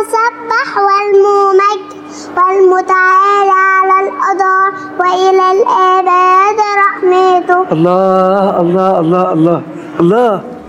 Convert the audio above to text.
سبح والممجد والمتعالى على القضاء وإلى الآباد رحمته. الله الله الله الله الله.